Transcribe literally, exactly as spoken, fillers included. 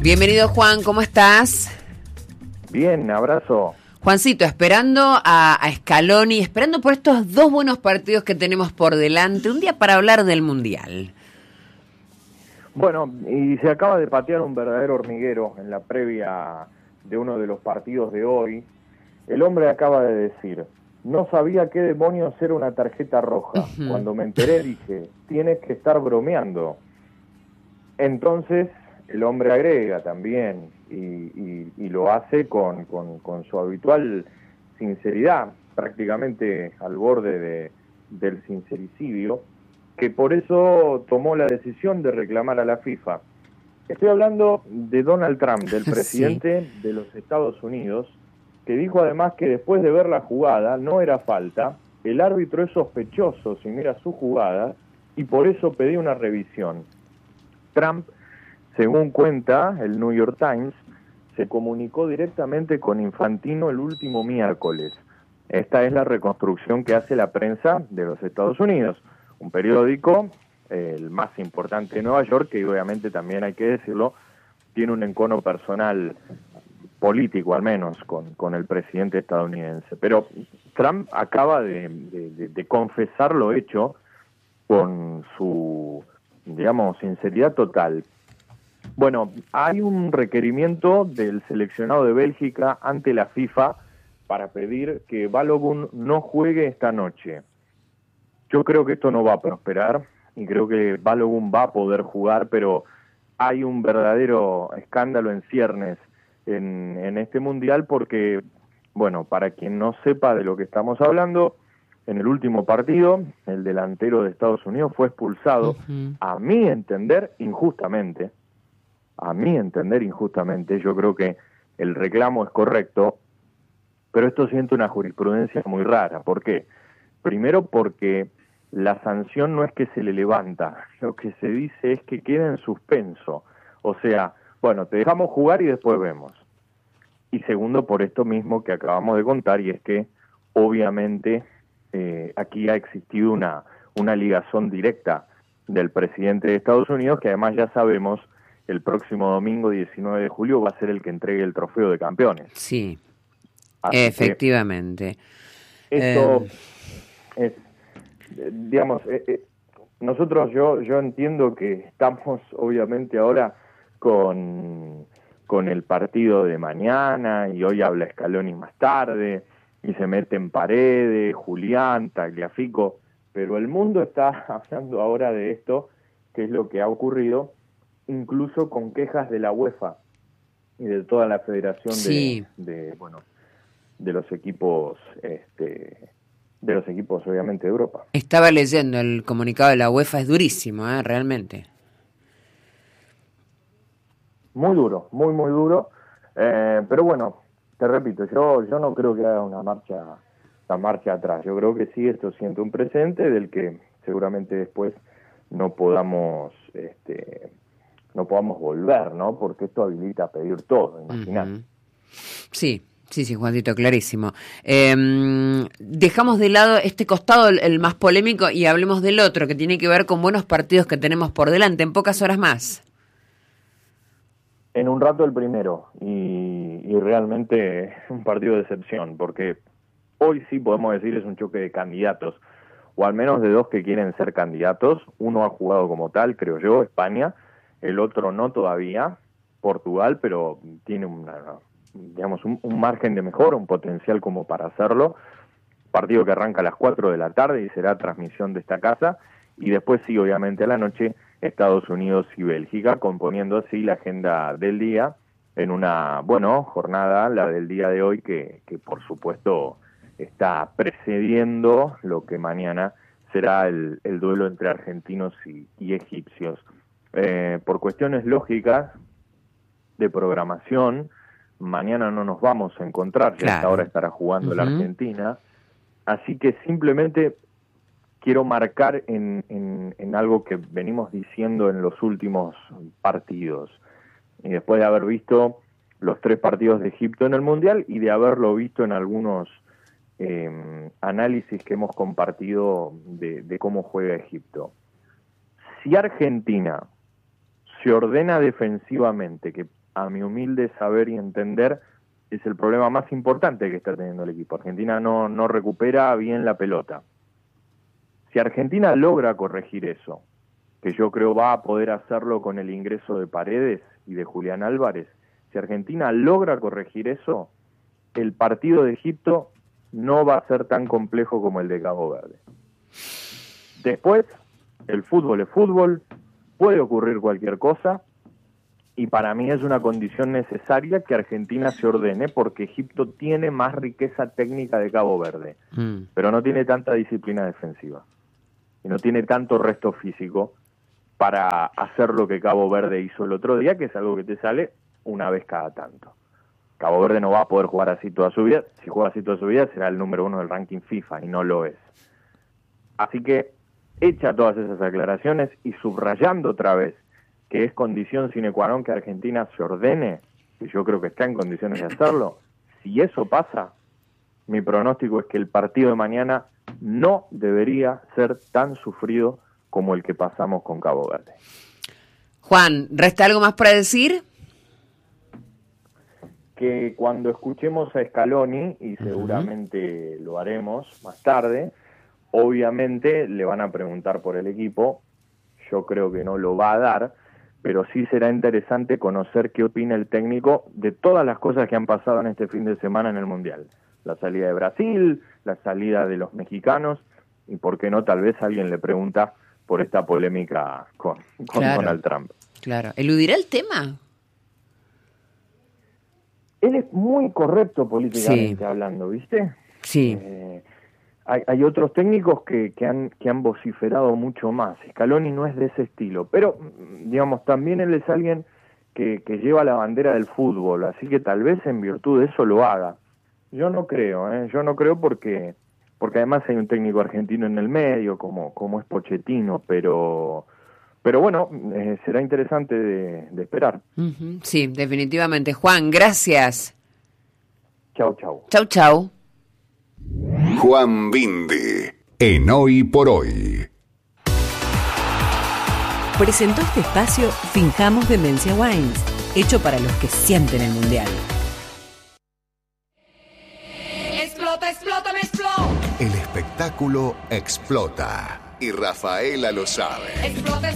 Bienvenido, Juan, ¿cómo estás? Bien, abrazo. Juancito, esperando a, a Scaloni, esperando por estos dos buenos partidos que tenemos por delante, un día para hablar del Mundial. Bueno, y se acaba de patear un verdadero hormiguero en la previa de uno de los partidos de hoy. El hombre acaba de decir, no sabía qué demonios era una tarjeta roja. Uh-huh. Cuando me enteré dije, tienes que estar bromeando. Entonces el hombre agrega también, y, y, y lo hace con, con, con su habitual sinceridad, prácticamente al borde de, del sincericidio, que por eso tomó la decisión de reclamar a la FIFA. Estoy hablando de Donald Trump, del presidente sí. de los Estados Unidos, que dijo además que después de ver la jugada no era falta, el árbitro es sospechoso si mira su jugada y por eso pedí una revisión. Trump, según cuenta el New York Times, se comunicó directamente con Infantino el último miércoles. Esta es la reconstrucción que hace la prensa de los Estados Unidos, un periódico, eh, el más importante de Nueva York, que obviamente también hay que decirlo, tiene un encono personal político al menos con, con el presidente estadounidense. Pero Trump acaba de, de, de confesar lo hecho con su, digamos, sinceridad total. Bueno, hay un requerimiento del seleccionado de Bélgica ante la FIFA para pedir que Balogun no juegue esta noche. Yo creo que esto no va a prosperar y creo que Balogun va a poder jugar, pero hay un verdadero escándalo en ciernes en, en este Mundial porque, bueno, para quien no sepa de lo que estamos hablando, en el último partido, el delantero de Estados Unidos fue expulsado, uh-huh. a mi entender, injustamente. A mi entender, injustamente. Yo creo que el reclamo es correcto, pero esto siente una jurisprudencia muy rara. ¿Por qué? Primero porque la sanción no es que se le levanta, lo que se dice es que queda en suspenso. O sea, bueno, te dejamos jugar y después vemos. Y segundo, por esto mismo que acabamos de contar, y es que obviamente eh, aquí ha existido una, una ligazón directa del presidente de Estados Unidos, que además ya sabemos, el próximo domingo diecinueve de julio va a ser el que entregue el trofeo de campeones. Sí, así efectivamente. Esto eh... es, digamos, eh, eh, nosotros, yo yo entiendo que estamos obviamente ahora con, con el partido de mañana y hoy habla Scaloni más tarde y se meten Paredes, Julián, Tagliafico, pero el mundo está hablando ahora de esto, que es lo que ha ocurrido, incluso con quejas de la UEFA y de toda la federación sí. de, de bueno de los equipos este de los equipos obviamente de Europa. Estaba leyendo el comunicado de la UEFA, es durísimo, ¿eh? Realmente. Muy duro, muy muy duro, eh, pero bueno, te repito, yo yo no creo que haga una marcha una marcha atrás. Yo creo que sí, esto siente un presente del que seguramente después no podamos este no podamos volver, ¿no? Porque esto habilita a pedir todo, imagínate. Uh-huh. Sí, sí, sí, Juancito, clarísimo. Eh, dejamos de lado este costado, el, el más polémico, y hablemos del otro, que tiene que ver con buenos partidos que tenemos por delante, en pocas horas más. En un rato el primero, y, y realmente un partido de excepción, porque hoy sí podemos decir es un choque de candidatos, o al menos de dos que quieren ser candidatos. Uno ha jugado como tal, creo yo, España, el otro no todavía, Portugal, pero tiene una, digamos, un, un margen de mejora, un potencial como para hacerlo. Partido que arranca a las cuatro de la tarde y será transmisión de esta casa. Y después sí, obviamente, a la noche, Estados Unidos y Bélgica, componiendo así la agenda del día en una, bueno, jornada, la del día de hoy, que, que por supuesto está precediendo lo que mañana será el, el duelo entre argentinos y, y egipcios. Eh, por cuestiones lógicas de programación, mañana no nos vamos a encontrar, claro. Ya hasta ahora estará jugando uh-huh. la Argentina, así que simplemente quiero marcar en, en, en algo que venimos diciendo en los últimos partidos, y después de haber visto los tres partidos de Egipto en el Mundial y de haberlo visto en algunos eh, análisis que hemos compartido de, de cómo juega Egipto. Si Argentina se ordena defensivamente, que a mi humilde saber y entender, es el problema más importante que está teniendo el equipo. Argentina no, no recupera bien la pelota. Si Argentina logra corregir eso, que yo creo va a poder hacerlo con el ingreso de Paredes y de Julián Álvarez, si Argentina logra corregir eso, el partido de Egipto no va a ser tan complejo como el de Cabo Verde. Después, el fútbol es fútbol, puede ocurrir cualquier cosa, y para mí es una condición necesaria que Argentina se ordene, porque Egipto tiene más riqueza técnica de Cabo Verde, mm. pero no tiene tanta disciplina defensiva, y no tiene tanto resto físico para hacer lo que Cabo Verde hizo el otro día, que es algo que te sale una vez cada tanto. Cabo Verde no va a poder jugar así toda su vida. Si juega así toda su vida, será el número uno del ranking FIFA, y no lo es. Así que, hecha todas esas aclaraciones y subrayando otra vez que es condición sine qua non que Argentina se ordene, y yo creo que está en condiciones de hacerlo, si eso pasa, mi pronóstico es que el partido de mañana no debería ser tan sufrido como el que pasamos con Cabo Verde. Juan, ¿resta algo más para decir? Que cuando escuchemos a Scaloni, y seguramente uh-huh. lo haremos más tarde, obviamente le van a preguntar por el equipo. Yo creo que no lo va a dar, pero sí será interesante conocer qué opina el técnico de todas las cosas que han pasado en este fin de semana en el Mundial. La salida de Brasil, la salida de los mexicanos, y por qué no, tal vez alguien le pregunta por esta polémica con, con claro, Donald Trump. Claro. ¿Eludirá el tema? Él es muy correcto políticamente sí. hablando, ¿viste? Sí. Eh, hay, hay otros técnicos que, que, han, que han vociferado mucho más. Scaloni no es de ese estilo, pero, digamos, también él es alguien que, que lleva la bandera del fútbol, así que tal vez en virtud de eso lo haga. Yo no creo, ¿eh? Yo no creo porque, porque además hay un técnico argentino en el medio, como, como es Pochettino, pero... Pero bueno, eh, será interesante de, de esperar. Uh-huh. Sí, definitivamente. Juan, gracias. Chau, chau. Chau, chau. Juan Bindi, en Hoy por Hoy. Presentó este espacio Finjamos Demencia Wines, hecho para los que sienten el mundial. Explota, explota, me explota. El espectáculo explota. Y Rafaela lo sabe. Explota.